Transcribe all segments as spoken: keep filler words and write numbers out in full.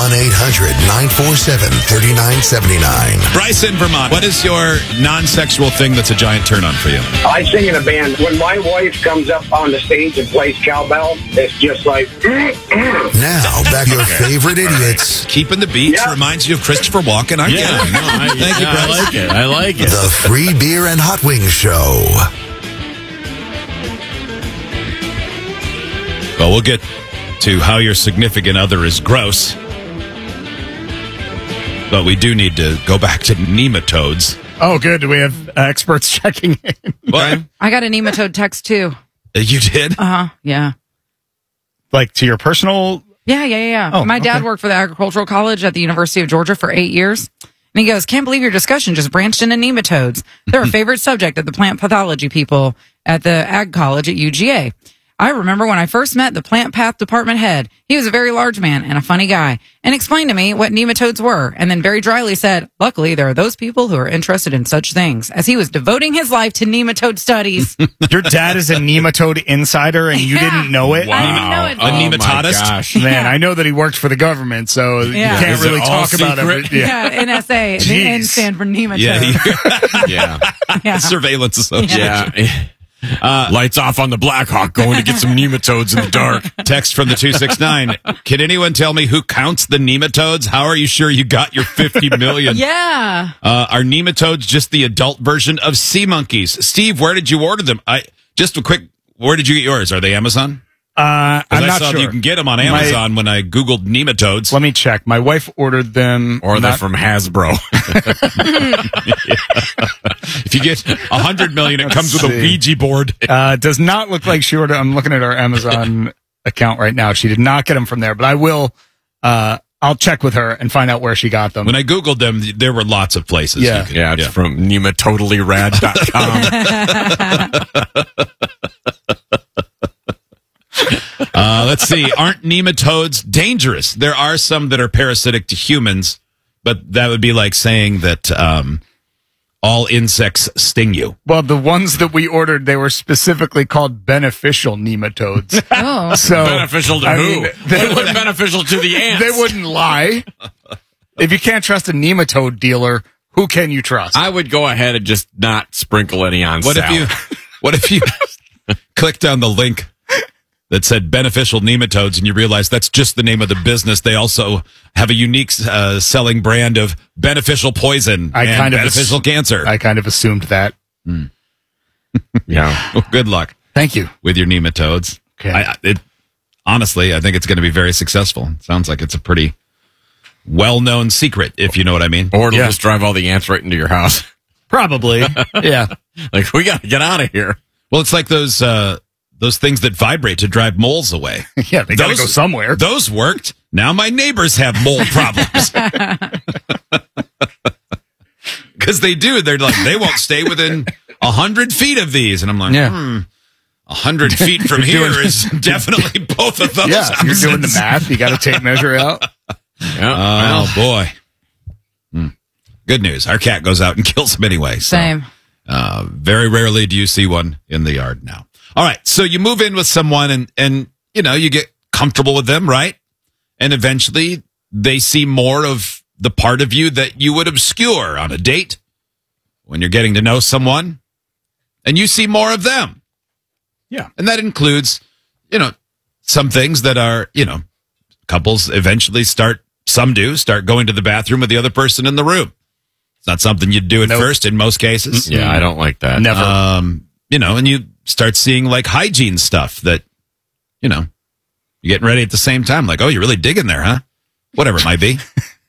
one eight hundred nine four seven three nine seven nine. Bryce in Vermont, what is your non-sexual thing that's a giant turn-on for you? I sing in a band. When my wife comes up on the stage and plays cowbell, it's just like... Now, back to your favorite idiots. Keeping the beats Yeah. reminds you of Christopher Walken. I Yeah, get it. no, I, Thank you, yeah, I Bryce. like it. I like it. The Free Beer and Hot Wings Show. Well, we'll get to how your significant other is gross. But we do need to go back to nematodes. Oh, good. We have uh, experts checking in. What? I got a nematode text too. You did? Uh huh. Yeah. Like to your personal... Yeah, yeah, yeah. yeah. Oh, My dad okay. worked for the agricultural college at the University of Georgia for eight years. And he goes, can't believe your discussion just branched into nematodes. They're a favorite subject of the plant pathology people at the ag college at U G A. I remember when I first met the plant path department head. He was a very large man and a funny guy and explained to me what nematodes were and then very dryly said, luckily, there are those people who are interested in such things, as he was devoting his life to nematode studies. Your dad is a nematode insider and you Yeah. didn't know it? I didn't know it. A Oh, my nematodist? gosh. Man, I know that he worked for the government, so you Yeah. can't Is it really all talk about secret? it. Yeah, N S A. The Jeez. N stand for nematode. Yeah. Yeah. Yeah. Surveillance Association. Yeah. Uh, Lights off on the Blackhawk, going to get some nematodes in the dark. Text from the two six nine. Can anyone tell me who counts the nematodes? How are you sure you got your fifty million? Yeah. Uh, are nematodes just the adult version of sea monkeys? Steve, where did you order them? I Just a quick, where did you get yours? Are they Amazon? Uh, 'Cause I'm I not saw sure. that you can get them on My- Amazon when I Googled nematodes. Let me check. My wife ordered them. Or they're not- from Hasbro. If you get a hundred million, it comes with a see. Ouija board. Uh, does not look like she ordered. I'm looking at our Amazon account right now. She did not get them from there, but I will. Uh, I'll check with her and find out where she got them. When I Googled them, there were lots of places. Yeah. you could- Yeah, it's from nematotallyRad dot com. Uh, let's see. Aren't nematodes dangerous? There are some that are parasitic to humans, but that would be like saying that um, all insects sting you. Well, the ones that we ordered, they were specifically called beneficial nematodes. Oh. So Beneficial to I who? mean, They they, were beneficial to the ants. they wouldn't lie. If you can't trust a nematode dealer, who can you trust? I would go ahead and just not sprinkle any on What if salad. you? What if you clicked on the link that said beneficial nematodes and you realize that's just the name of the business? They also have a unique uh, selling brand of beneficial poison I and kind of beneficial ass- cancer. I kind of assumed that. Yeah. Well, good luck Thank you. with your nematodes. Okay. I, I- it, honestly, I think it's going to be very successful. It sounds like it's a pretty well-known secret, if you know what I mean. Or it'll Yeah. just drive all the ants right into your house. Probably. Yeah. Like, we got to get out of here. Well, it's like those uh, those things that vibrate to drive moles away. Yeah, they got to Those- go somewhere. Those worked. Now my neighbors have mole problems. Because they do. They're like, they won't stay within a hundred feet of these. And I'm like, Yeah. hmm, a hundred feet from here doing- is definitely both of those. Yeah, you're doing the houses. math. You got to tape measure out. Yeah. Oh, boy. Hmm. Good news. Our cat goes out and kills them anyway. So, Same. Uh, very rarely do you see one in the yard now. All right. So you move in with someone and, and, you know, you get comfortable with them, right? And eventually they see more of the part of you that you would obscure on a date when you're getting to know someone, and you see more of them. Yeah. And that includes, you know, some things that are, you know, couples eventually start, some do, start going to the bathroom with the other person in the room. It's not something you'd do at Nope. first in most cases. Yeah, I don't like that. Never. Um, you know, and you start seeing like hygiene stuff that, you know, you're getting ready at the same time. Like, oh, you're really digging there, huh? Whatever it might be.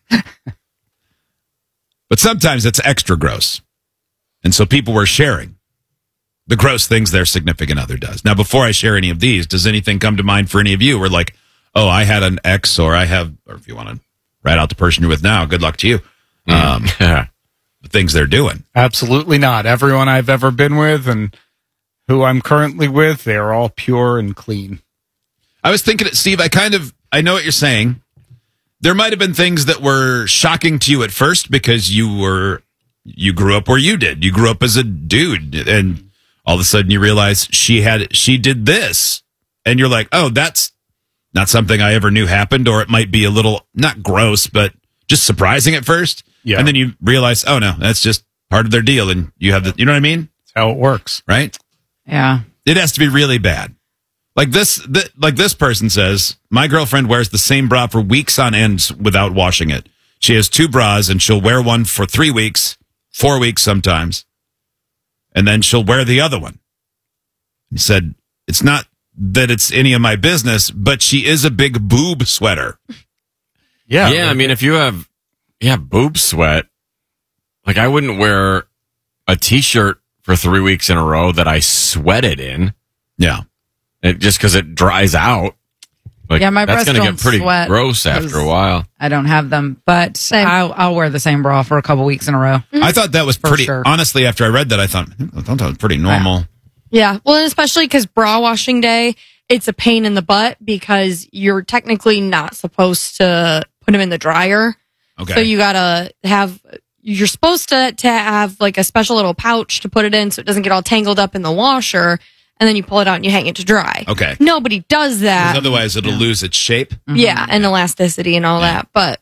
But sometimes it's extra gross. And so people were sharing the gross things their significant other does. Now, before I share any of these, does anything come to mind for any of you? We're like, oh, I had an ex, or I have, or if you want to write out the person you're with now, good luck to you. Um, Yeah. the things they're doing. Absolutely not. Everyone I've ever been with and who I'm currently with, they are all pure and clean. I was thinking, Steve, I kind of, I know what you're saying. There might have been things that were shocking to you at first because you were, you grew up where you did. You grew up as a dude, and all of a sudden you realize she had, she did this, and you're like, oh, that's, not something I ever knew happened, or it might be a little, not gross, but just surprising at first. Yeah. And then you realize, oh no, that's just part of their deal. And you have the, you know what I mean? That's how it works. Right? Yeah. It has to be really bad. Like this, th- like this person says, my girlfriend wears the same bra for weeks on end without washing it. She has two bras and she'll wear one for three weeks, four weeks sometimes. And then she'll wear the other one. He said, it's not that it's any of my business, but she is a big boob sweater. Yeah. Yeah, I mean, if you have, yeah, boob sweat, like I wouldn't wear a t-shirt for three weeks in a row that I sweated in. Yeah. It, just because it dries out. Like, Yeah, my that's breasts gonna don't get pretty sweat gross after a 'cause while. I don't have them, but I'll, I'll wear the same bra for a couple weeks in a row. I thought that was For pretty, sure. honestly, after I read that, I thought, I thought that was pretty normal. Yeah. Well, and especially because bra washing day, it's a pain in the butt because you're technically not supposed to put them in the dryer. Okay. So you gotta have, you're supposed to, to have like a special little pouch to put it in so it doesn't get all tangled up in the washer. And then you pull it out and you hang it to dry. Okay. Nobody does that. 'Cause otherwise it'll lose its shape. Yeah, and elasticity and all that. But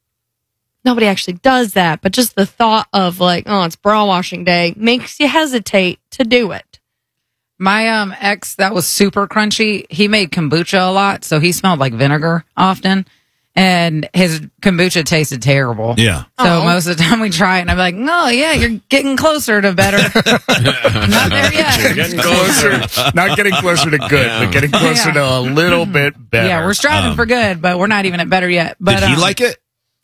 nobody actually does that. But just the thought of like, oh, it's bra washing day makes you hesitate to do it. My um ex that was super crunchy. He made kombucha a lot, so he smelled like vinegar often, and his kombucha tasted terrible. Yeah. So Oh. most of the time we try it, and I'm like, "Oh yeah, you're getting closer to better." Not there yet. Getting Closer, not getting closer to good, but getting closer Yeah. to a little bit better. Yeah, we're striving for good, but we're not even at better yet. But Did he um, like it?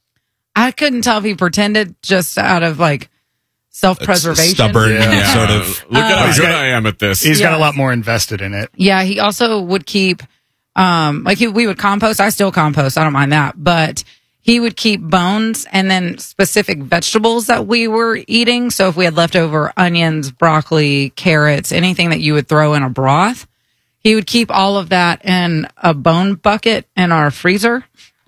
I couldn't tell if he pretended just out of like self-preservation. Stubborn Yeah. sort of. Look at how he's good got- I am at this. He's got a Yes. lot more invested in it. Yeah, he also would keep, um, like he, we would compost. I still compost. I don't mind that, but he would keep bones and then specific vegetables that we were eating. So if we had leftover onions, broccoli, carrots, anything that you would throw in a broth, he would keep all of that in a bone bucket in our freezer.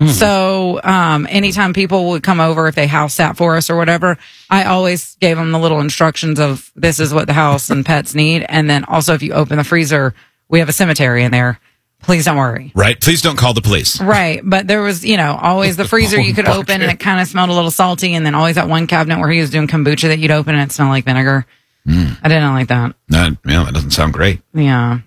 So, um, anytime people would come over, if they house sat for us or whatever, I always gave them the little instructions of this is what the house and pets need. And then also, if you open the freezer, we have a cemetery in there. Please don't worry. Right. Please don't call the police. Right. But there was, you know, always the freezer you could open and it kind of smelled a little salty. And then always that one cabinet where he was doing kombucha that you'd open and it smelled like vinegar. I didn't like that. No, yeah, that doesn't sound great. Yeah.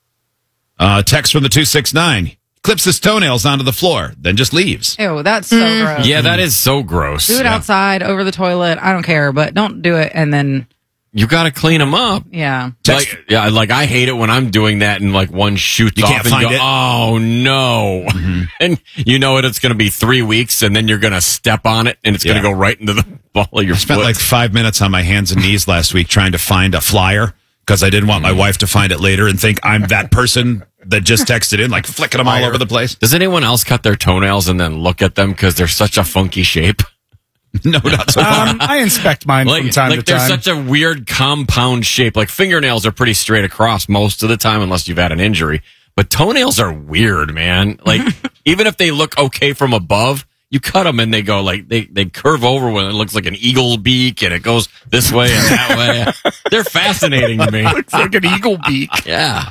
Uh, text from the two six nine. Clips his toenails onto the floor, then just leaves. Ew, that's so gross. Yeah, that is so gross. Do it Yeah. outside, over the toilet. I don't care, but don't do it. And then, You got to clean them up. yeah. Text- Like, yeah, like I hate it when I'm doing that and like one shoots You off can't and find you go, it. oh no. And you know it, it's going to be three weeks and then you're going to step on it and it's Yeah. going to go right into the ball of your I spent foot. like five minutes on my hands and knees last week trying to find a flyer because I didn't want my wife to find it later and think I'm that person that just texted in, like flicking them all over the place. Does anyone else cut their toenails and then look at them because they're such a funky shape? No, not so far. Um, I inspect mine Like, from time like to they're time. such a weird compound shape. Like fingernails are pretty straight across most of the time, unless you've had an injury. But toenails are weird, man. Like even if they look okay from above, you cut them and they go like they they curve over when it looks like an eagle beak and it goes this way and that way. They're fascinating to me. Looks like an eagle beak. Yeah,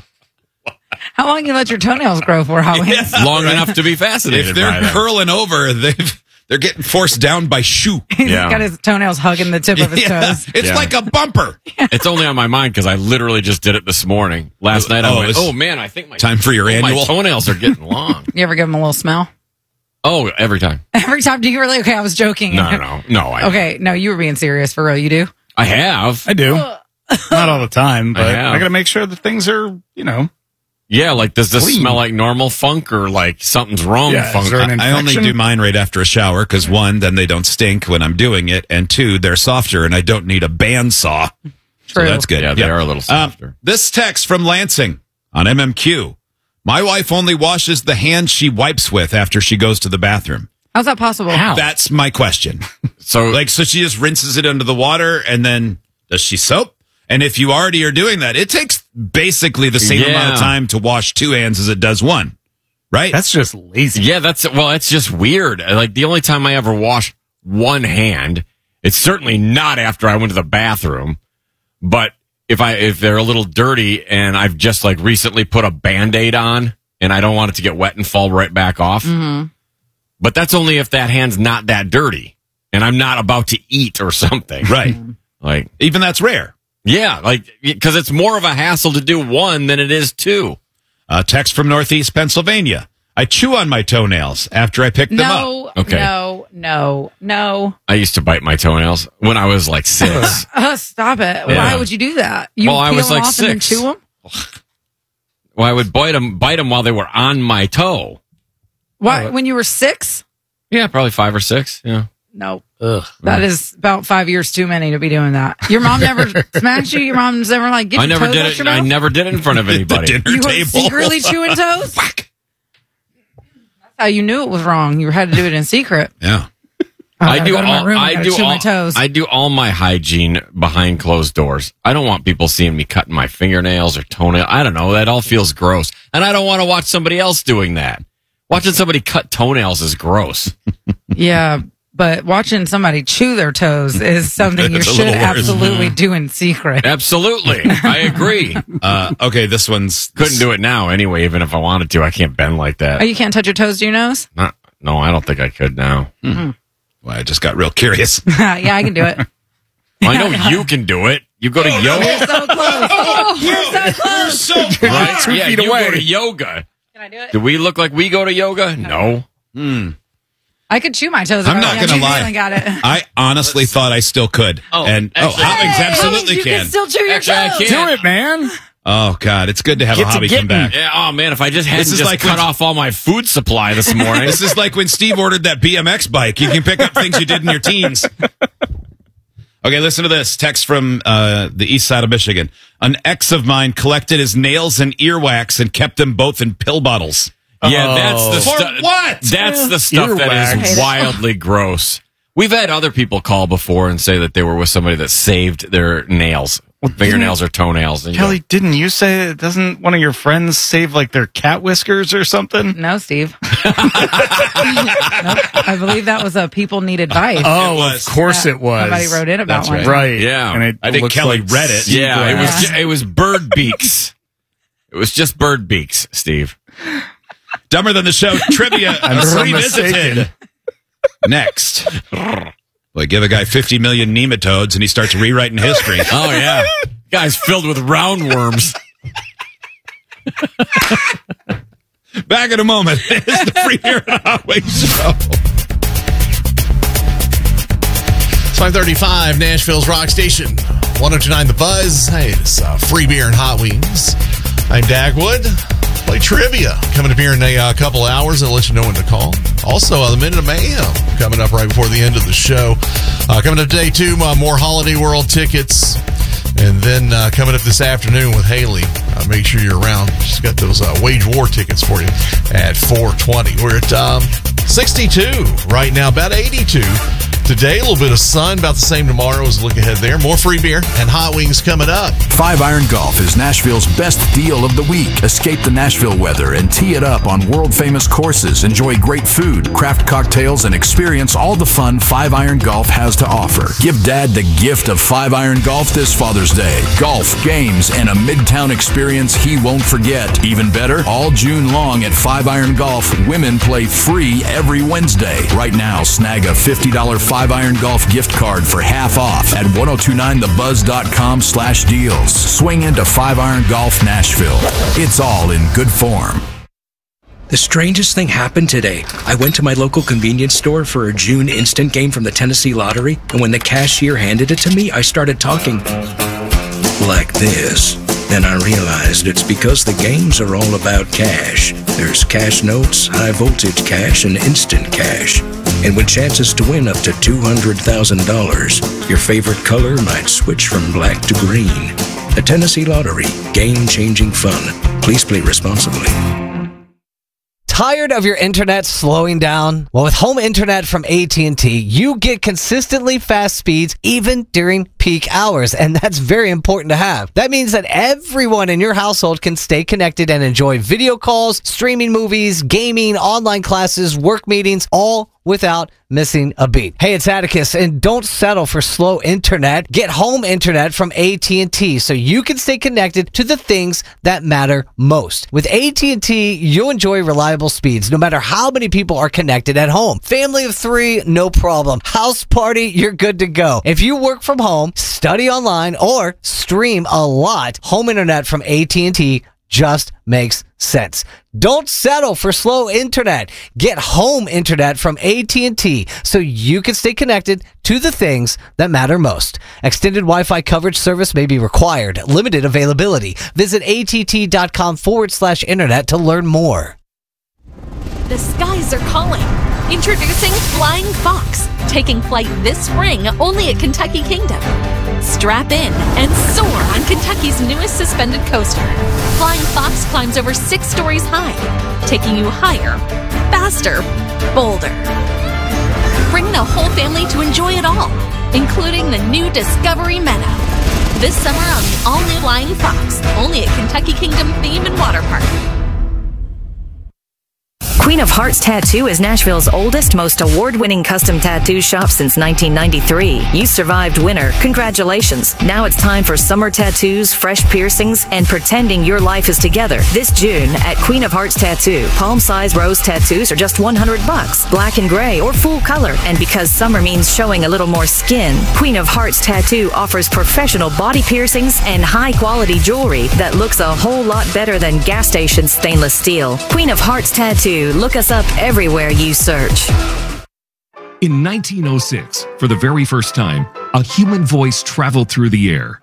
How long you let your toenails grow for, Howie? long enough to be fascinated If by they're them. curling over, they've they're getting forced down by shoe. He's Yeah. got his toenails hugging the tip of his Yeah, toes. it's Yeah. like a bumper. It's only on my mind because I literally just did it this morning. Last night I Oh, went, it's oh man, I think my time for your oh, my annual. toenails are getting long. You ever give him a little smell? Oh, every time. Every time? Do you really? Okay, I was joking. No, no, no, no. I, Okay, no, you were being serious for real. You do? I have. I do. Not all the time, but I I, have. got to make sure that things are, you know. Yeah, like does this Clean. smell like normal funk or like something's wrong Yeah, funk? is there an I only infection? do mine right after a shower because one, then they don't stink when I'm doing it, and two, they're softer and I don't need a bandsaw. So True. that's good. Yeah, they are a little Um, softer. this text from Lansing on M M Q. My wife only washes the hands she wipes with after she goes to the bathroom. How's that possible? That's my question. So Like, so she just rinses it under the water and then does she soap? And if you already are doing that, it takes basically the same Yeah. amount of time to wash two hands as it does one, right? That's just lazy. yeah, that's well, it's just weird. Like the only time I ever wash one hand, it's certainly not after I went to the bathroom. But if I if they're a little dirty and I've just like recently put a Band-Aid on and I don't want it to get wet and fall right back off. Mm-hmm. But that's only if that hand's not that dirty and I'm not about to eat or something. Right. Like, even that's rare. Yeah, like, because it's more of a hassle to do one than it is two. A text from Northeast Pennsylvania. I chew on my toenails after I pick them up. No, Okay. no, no, no. I used to bite my toenails when I was like six. Uh, stop it. Yeah. Why would you do that? You Well, I peel was, them like, off and then six. chew them? Well, I would bite them, bite them while they were on my toe. Why? When you were six? Yeah, probably five or six. Yeah. No. That is about five years too many to be doing that. Your mom never smacked you? Your mom's never like, get I your never toes did out it. your I mouth? never did it in front of anybody. The dinner You were table. secretly chewing toes? That's how you knew it was wrong. You had to do it in secret. Yeah. Oh, I gotta do go to my all. room, I gotta do chew all. my toes. I do all my hygiene behind closed doors. I don't want people seeing me cutting my fingernails or toenail. I don't know. That all feels gross, and I don't want to watch somebody else doing that. Watching somebody cut toenails is gross. Yeah, but watching somebody chew their toes is something you It's a should little worse. absolutely do in secret. Absolutely, I agree. Uh, okay, this one's Couldn't do it now anyway. Even if I wanted to, I can't bend like Oh, that. you can't touch your toes to your nose? Not, no, I don't think I could now. Well, I just got real curious. Yeah, I can do it. I know you can do it. You go to You're yoga, so close. You're so close. So right? Two Yeah, feet you away. go to yoga. Can I do it? Do we look like we go to yoga? No. I could chew my toes. if I'm I not wanted. gonna You lie. finally got it. I honestly thought I still could. Oh, and oh, actually- Hot Wings Hey, absolutely you can. can still chew your Actually, I toes. can't. Do it, man. Oh God, it's good to have Get a to hobby come getting. back. Yeah. Oh man, if I just hadn't This is just like cut when- off all my food supply this morning. This is like when Steve ordered that B M X bike. You can pick up things you did in your teens. Okay, listen to this. Text from uh, the east side of Michigan. An ex of mine collected his nails and earwax and kept them both in pill bottles. Yeah, that's the For stuff. what? That's the stuff that is Earwax. wildly gross. We've had other people call before and say that they were with somebody that saved their nails, fingernails or toenails. And you Kelly, didn't you say it? Doesn't one of your friends save like their cat whiskers or something? No, Steve. Nope. I believe that was a people need advice. Oh, It was. of course that it was. Somebody wrote in about That's one. right. Right. Yeah. And it I think looks Kelly like read it. yeah, it was Yeah. ju- it was bird beaks. It was just bird beaks, Steve. Dumber Than the Show trivia I'm so revisited. mistaken. Next. Like, give a guy fifty million nematodes and he starts rewriting history. Oh yeah, guy's filled with roundworms. Back in a moment. It's the Free Beer and Hot Wings Show. It's five thirty-five, Nashville's Rock Station. one oh two point nine The Buzz. Hey, it's uh, Free Beer and Hot Wings. I'm Dagwood. Play trivia. Coming up here in a uh, couple hours. I'll let you know when to call. Also, uh, the Minute of Mayhem coming up right before the end of the show. Uh, coming up today, too, uh, more Holiday World tickets. And then uh, coming up this afternoon with Haley. Uh, make sure you're around. She's got those uh, Wage War tickets for you at four twenty. We're at um, sixty-two right now, about eighty-two. Today, a little bit of sun, about the same tomorrow as a look ahead there. More free beer and hot wings coming up. Five Iron Golf is Nashville's best deal of the week. Escape the Nashville weather and tee it up on world-famous courses. Enjoy great food, craft cocktails, and experience all the fun Five Iron Golf has to offer. Give Dad the gift of Five Iron Golf this Father's Day. Golf, games, and a Midtown experience he won't forget. Even better, all June long at Five Iron Golf, women play free every Wednesday. Right now, snag a fifty dollars Five Iron Golf gift card for half off at ten twenty-nine the buzz dot com slash deals. Swing into Five Iron Golf Nashville. It's all in good form. The strangest thing happened today. I went to my local convenience store for a June instant game from the Tennessee Lottery, and when the cashier handed it to me, I started talking like this. Then I realized it's because the games are all about cash. There's cash notes, high voltage cash, and instant cash. And with chances to win up to two hundred thousand dollars, your favorite color might switch from black to green. The Tennessee Lottery, game-changing fun. Please play responsibly. Tired of your internet slowing down? Well, with home internet from A T and T, you get consistently fast speeds even during peak peak hours, and that's very important to have. That means that everyone in your household can stay connected and enjoy video calls, streaming movies, gaming, online classes, work meetings, all without missing a beat. Hey, it's Atticus, and don't settle for slow internet. Get home internet from A T and T so you can stay connected to the things that matter most. With A T and T, you'll enjoy reliable speeds no matter how many people are connected at home. Family of three, no problem. House party, you're good to go. If you work from home, study online, or stream a lot, home internet from A T and T just makes sense. Don't settle for slow internet. Get home internet from A T and T so you can stay connected to the things that matter most. Extended Wi-Fi coverage service may be required. Limited availability. Visit att.com forward slash internet to learn more. The skies are calling. Introducing Flying Fox, taking flight this spring only at Kentucky Kingdom. Strap in and soar on Kentucky's newest suspended coaster. Flying Fox climbs over six stories high, taking you higher, faster, bolder. Bring the whole family to enjoy it all, including the new Discovery Meadow. This summer on the all-new Flying Fox, only at Kentucky Kingdom Theme and Water Park. Queen of Hearts Tattoo is Nashville's oldest, most award-winning custom tattoo shop since nineteen ninety-three. You survived winter. Congratulations. Now it's time for summer tattoos, fresh piercings, and pretending your life is together. This June at Queen of Hearts Tattoo, palm-size rose tattoos are just one hundred bucks, black and gray or full color. And because summer means showing a little more skin, Queen of Hearts Tattoo offers professional body piercings and high-quality jewelry that looks a whole lot better than gas station stainless steel. Queen of Hearts Tattoo. Look us up everywhere you search. In nineteen oh six, for the very first time, a human voice traveled through the air.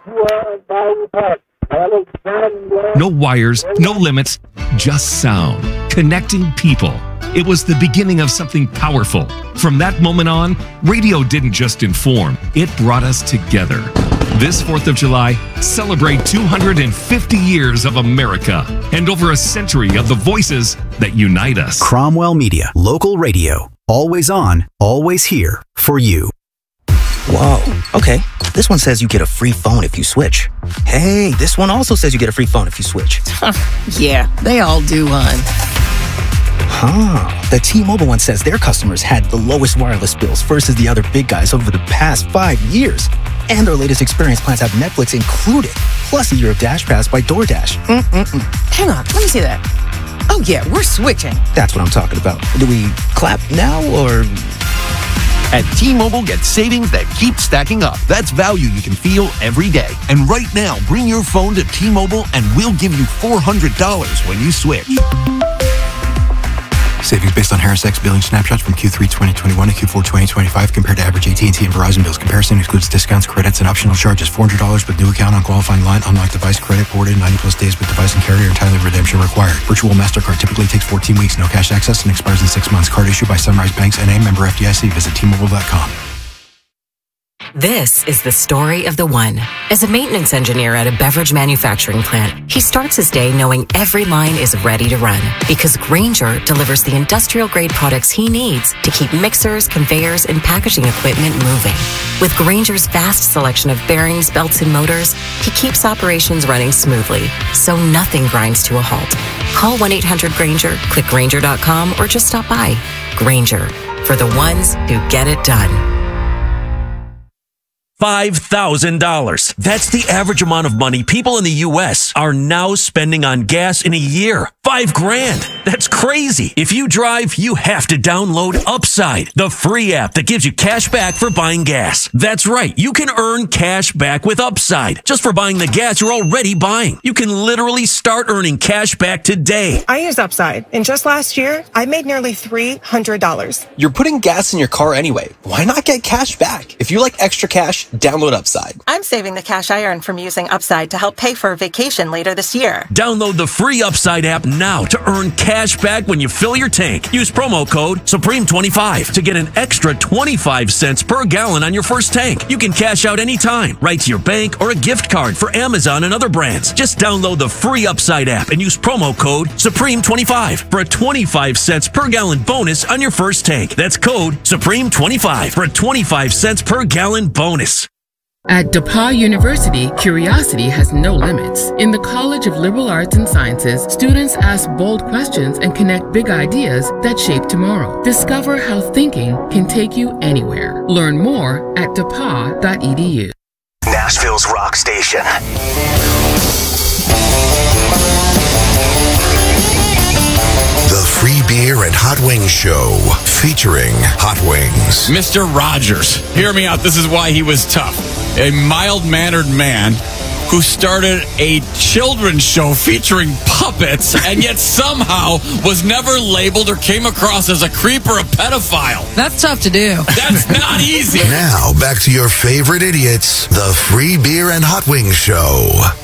No wires, no limits, just sound, connecting people. It was the beginning of something powerful. From that moment on, radio didn't just inform, it brought us together. This fourth of July, celebrate two hundred fifty years of America and over a century of the voices that unite us. Cromwell Media, local radio, always on, always here for you. Whoa, okay. This one says you get a free phone if you switch. Hey, this one also says you get a free phone if you switch. Yeah, they all do, hon. Huh. The T-Mobile one says their customers had the lowest wireless bills versus the other big guys over the past five years. And their latest experience plans have Netflix included, plus a year of Dash Pass by DoorDash. Mm-mm-mm. Hang on, let me see that. Oh yeah, we're switching. That's what I'm talking about. Do we clap now or... At T-Mobile, get savings that keep stacking up. That's value you can feel every day. And right now, bring your phone to T-Mobile and we'll give you four hundred dollars when you switch. Savings based on Harris X billing snapshots from Q three twenty twenty-one to Q four twenty twenty-five compared to average A T and T and Verizon bills. Comparison excludes discounts, credits, and optional charges. four hundred dollars with new account on qualifying line. Unlocked device credit boarded ninety plus days with device and carrier. Entirely redemption required. Virtual MasterCard typically takes fourteen weeks. No cash access and expires in six months. Card issued by Sunrise Banks N A, member F D I C. Visit T Mobile dot com. This is the story of the one. As a maintenance engineer at a beverage manufacturing plant, he starts his day knowing every line is ready to run because Grainger delivers the industrial-grade products he needs to keep mixers, conveyors, and packaging equipment moving. With Grainger's vast selection of bearings, belts, and motors, he keeps operations running smoothly, so nothing grinds to a halt. Call one eight hundred Grainger, click Grainger dot com, or just stop by. Grainger, for the ones who get it done. five thousand dollars. That's the average amount of money people in the U S are now spending on gas in a year. Five grand. That's crazy. If you drive, you have to download Upside, the free app that gives you cash back for buying gas. That's right. You can earn cash back with Upside just for buying the gas you're already buying. You can literally start earning cash back today. I use Upside, and just last year, I made nearly three hundred dollars. You're putting gas in your car anyway. Why not get cash back? If you like extra cash, download Upside. I'm saving the cash I earned from using Upside to help pay for a vacation later this year. Download the free Upside app now to earn cash back when you fill your tank. Use promo code Supreme twenty-five to get an extra twenty-five cents per gallon on your first tank. You can cash out anytime, right to your bank or a gift card for Amazon and other brands. Just download the free Upside app and use promo code Supreme twenty-five for a twenty-five cents per gallon bonus on your first tank. That's code Supreme twenty-five for a twenty-five cents per gallon bonus. At DePauw University, curiosity has no limits. In the College of Liberal Arts and Sciences, students ask bold questions and connect big ideas that shape tomorrow. Discover how thinking can take you anywhere. Learn more at depaw dot e d u. Nashville's Rock Station. The Free Beer and Hot Wings Show, featuring Hot Wings. Mister Rogers, hear me out. This is why he was tough. A mild-mannered man who started a children's show featuring puppets and yet somehow was never labeled or came across as a creep or a pedophile. That's tough to do. That's not easy. Now, back to your favorite idiots, the Free Beer and Hot Wings Show.